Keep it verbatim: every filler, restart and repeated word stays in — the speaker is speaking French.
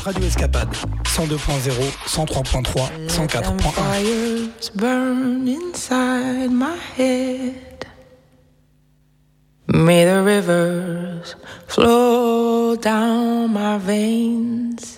Radio Escapade. cent deux point zéro, cent trois point trois, cent quatre point un. May the rivers flow down my veins.